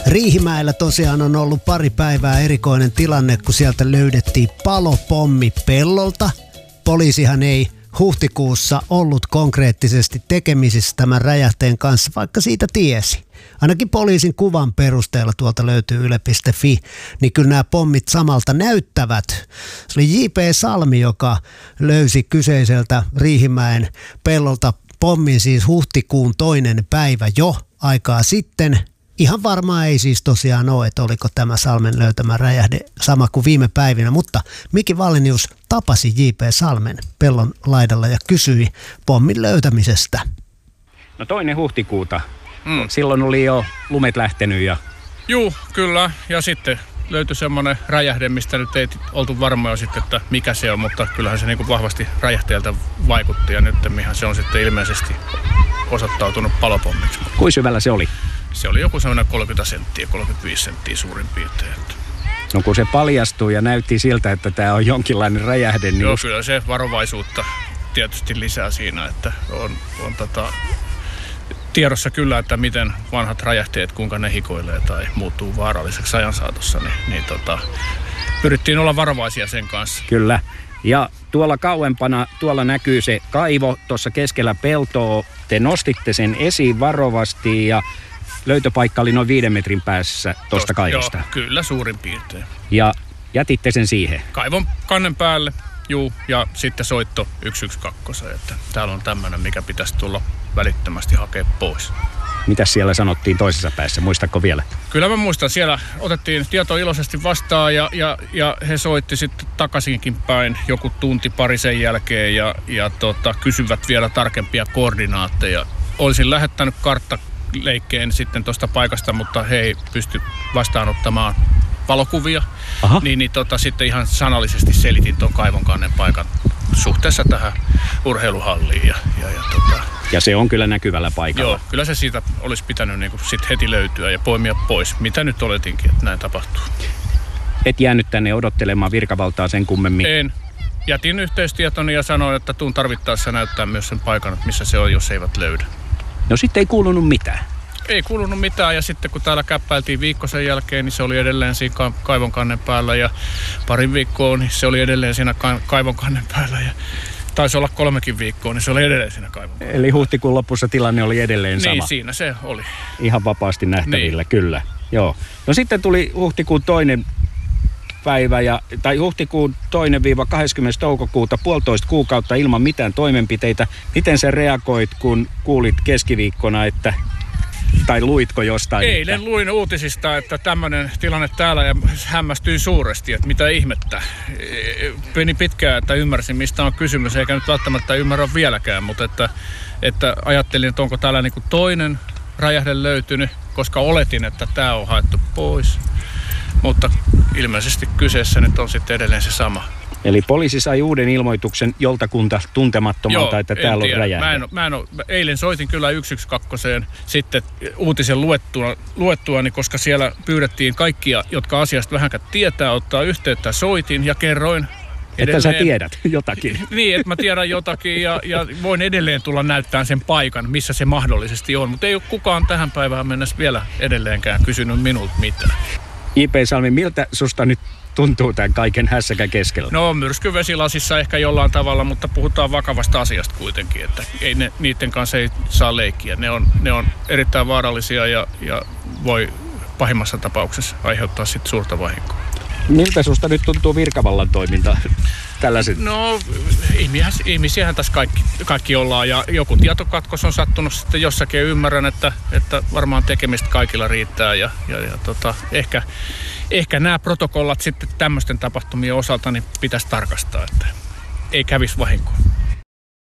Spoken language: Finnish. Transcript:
Riihimäellä tosiaan on ollut pari päivää erikoinen tilanne, kun sieltä löydettiin palopommi pellolta. Poliisihan ei huhtikuussa ollut konkreettisesti tekemisissä tämän räjähteen kanssa, vaikka siitä tiesi. Ainakin poliisin kuvan perusteella tuolta löytyy yle.fi, niin kyllä nämä pommit samalta näyttävät. Se oli J.P. Salmi, joka löysi kyseiseltä Riihimäen pellolta pommin siis huhtikuun 2. päivä jo aikaa sitten. Ihan varmaan ei siis tosiaan ole, että oliko tämä Salmen löytämä räjähde sama kuin viime päivinä, mutta Miki Wallenius tapasi J.P. Salmen pellon laidalla ja kysyi pommin löytämisestä. No 2. huhtikuuta. Silloin oli jo lumet lähtenyt ja... Juu, kyllä. Ja sitten löytyi semmoinen räjähde, mistä nyt ei oltu varmoja sitten, että mikä se on, mutta kyllähän se niin kuin vahvasti räjähteeltä vaikutti ja nyt se on sitten ilmeisesti osoittautunut palopommiksi. Kuinka syvällä se oli? Se oli joku semmoinen 30 senttiä, 35 senttiä suurin piirtein. No kun se paljastui ja näytti siltä, että tämä on jonkinlainen räjähde, niin... Joo, kyllä se varovaisuutta tietysti lisää siinä, että on tiedossa kyllä, että miten vanhat räjähteet, kuinka ne hikoilee tai muuttuu vaaralliseksi ajan saatossa, niin pyrittiin olla varovaisia sen kanssa. Kyllä. Ja tuolla kauempana, tuolla näkyy se kaivo tuossa keskellä peltoa. Te nostitte sen esiin varovasti ja löytöpaikka oli noin 5 metrin päässä tuosta kaivosta. Joo, kyllä suurin piirtein. Ja jätitte sen siihen? Kaivon kannen päälle, juu, ja sitten soitto 112, että täällä on tämmöinen, mikä pitäisi tulla välittömästi hakea pois. Mitäs siellä sanottiin toisessa päässä, muistatko vielä? Kyllä mä muistan, siellä otettiin tieto iloisesti vastaan ja he soitti sitten takaisinkin päin joku tunti pari sen jälkeen ja kysyvät vielä tarkempia koordinaatteja. Olisin lähettänyt karttaleikkeen sitten tuosta paikasta, mutta he ei pysty vastaanottamaan valokuvia. Sitten ihan sanallisesti selitin tuon kaivonkannen paikan suhteessa tähän urheiluhalliin. Ja se on kyllä näkyvällä paikalla. Joo, kyllä se siitä olisi pitänyt niin kuin sit heti löytyä ja poimia pois. Mitä nyt oletinkin, että näin tapahtuu. Et jäänyt tänne odottelemaan virkavaltaa sen kummemmin? En. Jätin yhteystietoni ja sanoin, että tuun tarvittaessa näyttää myös sen paikan, missä se on, jos eivät löydä. No sitten ei kuulunut mitään. Ei kuulunut mitään ja sitten kun täällä käppäiltiin viikko sen jälkeen, niin se oli edelleen siinä kaivonkannen päällä ja parin viikkoa, niin se oli edelleen siinä kaivonkannen päällä ja taisi olla 3 viikkoa, niin se oli edelleen siinä kaivonkannen. Eli huhtikuun lopussa tilanne oli edelleen sama? Niin, siinä se oli. Ihan vapaasti nähtävillä, niin. Kyllä. Joo. No sitten tuli huhtikuun 2. päivä, tai huhtikuun 2-20. toukokuuta 1,5 kuukautta ilman mitään toimenpiteitä. Miten sä reagoit, kun kuulit keskiviikkona, tai luitko jostain? Eilen luin uutisista, että tämmöinen tilanne täällä ja hämmästyin suuresti, että mitä ihmettä. Meni pitkään, että ymmärsin, mistä on kysymys, eikä nyt välttämättä ymmärrä vieläkään, mutta että ajattelin, että onko täällä niin kuin toinen räjähde löytynyt, koska oletin, että tämä on haettu pois. Mutta ilmeisesti kyseessä nyt on sitten edelleen se sama. Eli poliisi sai uuden ilmoituksen joltakunta tuntemattomalta, että täällä on räjähde. Eilen soitin kyllä 112 sitten uutisen luettuani, koska siellä pyydettiin kaikkia, jotka asiasta vähänkään tietää, ottaa yhteyttä. Soitin ja kerroin edelleen. Että sä tiedät jotakin. Niin, että mä tiedän jotakin ja voin edelleen tulla näyttämään sen paikan, missä se mahdollisesti on. Mutta ei ole kukaan tähän päivään mennessä vielä edelleenkään kysynyt minulta mitään. J.P. Salmi, miltä susta nyt tuntuu tämän kaiken hässäkän keskellä? No myrskyvesilasissa ehkä jollain tavalla, mutta puhutaan vakavasta asiasta kuitenkin, että niiden kanssa ei saa leikkiä. Ne on erittäin vaarallisia ja voi pahimmassa tapauksessa aiheuttaa sitten suurta vahinkoa. Miltä susta nyt tuntuu virkavallan toiminta? Tällaiset? No ihmisiähän tässä kaikki ollaan ja joku tietokatkos on sattunut sitten jossakin. Ymmärrän, että varmaan tekemistä kaikilla riittää ja ehkä nämä protokollat sitten tämmöisten tapahtumien osalta niin pitäisi tarkastaa, että ei kävisi vahinkoa.